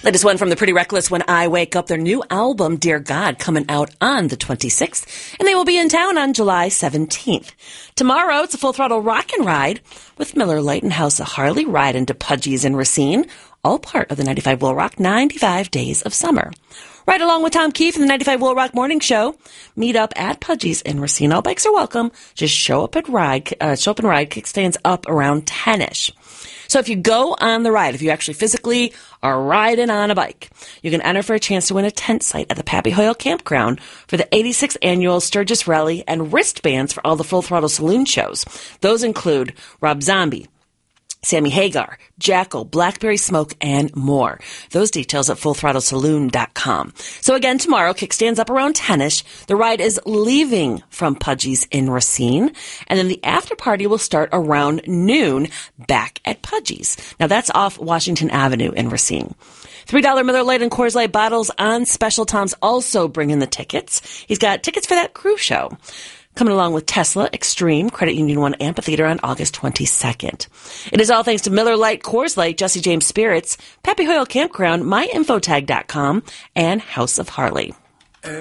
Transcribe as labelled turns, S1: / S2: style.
S1: Latest one from the Pretty Reckless, When I Wake Up, their new album, Dear God, coming out on the 26th, and they will be in town on July 17th. Tomorrow, it's a Full Throttle Rock and Ride with Miller Lite and House of Harley, riding to Pudgy's in Racine, all part of the 95 Will Rock 95 Days of Summer. Right along with Tom Keefe and the 95 Will Rock Morning Show. Meet up at Pudgy's in Racine. All bikes are welcome. Just show up and ride. Kickstands up around 10-ish. So if you go on the ride, if you actually physically are riding on a bike, you can enter for a chance to win a tent site at the Pappy Hoyle Campground for the 86th Annual Sturgis Rally and wristbands for all the Full Throttle Saloon shows. Those include Rob Zombie, Sammy Hagar, Jackal, Blackberry Smoke, and more. Those details at fullthrottlesaloon.com. So again, tomorrow, kickstands up around 10-ish. The ride is leaving from Pudgy's in Racine, and then the after party will start around noon back at Pudgy's. Now that's off Washington Avenue in Racine. $3 Miller Lite and Coors Light bottles on special. Tom's also bringing the tickets. He's got tickets for that cruise show. Coming along with Tesla, Extreme, Credit Union 1 Amphitheater on August 22nd. It is all thanks to Miller Lite, Coors Light, Jesse James Spirits, Pappy Hoyle Campground, myinfotag.com, and House of Harley.